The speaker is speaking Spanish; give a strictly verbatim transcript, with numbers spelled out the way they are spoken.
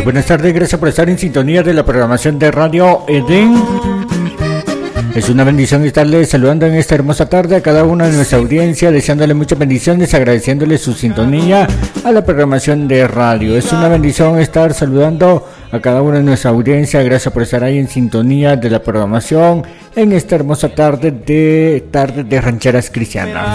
noches, buenas tardes, gracias por estar en sintonía de la programación de Radio Edén. Es una bendición estarles saludando en esta hermosa tarde a cada una de nuestra audiencia, deseándole muchas bendiciones, agradeciéndole su sintonía a la programación de radio. Es una bendición estar saludando a cada una de nuestra audiencia, gracias por estar ahí en sintonía de la programación en esta hermosa tarde de tarde de Rancheras Cristianas.